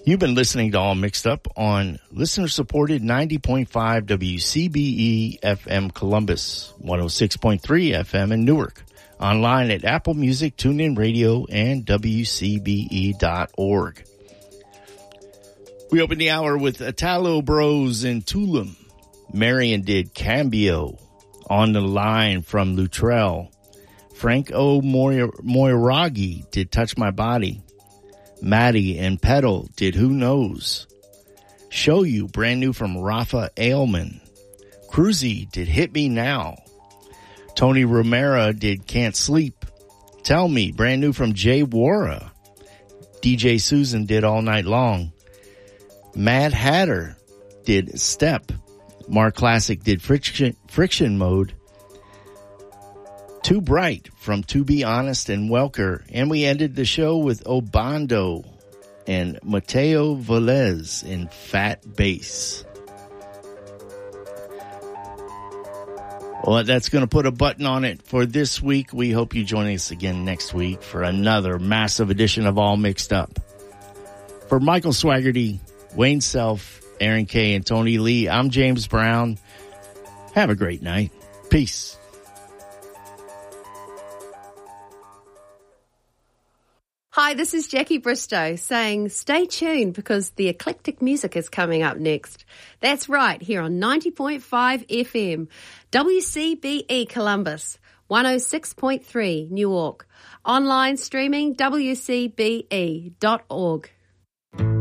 You've been listening to All Mixed Up on listener-supported 90.5 WCBE FM Columbus, 106.3 FM in Newark, online at Apple Music, TuneIn Radio, and WCBE.org. We opened the hour with Italo Bros and Tulum. Marion did Cambio. On the Line from Luttrell. Frank O. Moiragi did Touch My Body. Maddie and Pedal did Who Knows. Show You, brand new from Rafa Ailman. Cruzy did Hit Me Now. Tony Romero did Can't Sleep. Tell Me, brand new from Jay Wara. DJ Susan did All Night Long. Mad Hatter did Step. Mark Classic did Friction Mode. Too Bright from To Be Honest and Welker. And we ended the show with Obando and Mateo Velez in Fat Bass. Well, that's going to put a button on it for this week. We hope you join us again next week for another massive edition of All Mixed Up. For Michael Swaggerty, Wayne Self, Aaron K., and Tony Lee, I'm James Brown. Have a great night. Peace. Hi, this is Jackie Bristow saying stay tuned because the eclectic music is coming up next. That's right, here on 90.5 FM, WCBE Columbus, 106.3 Newark. Online streaming, wcbe.org.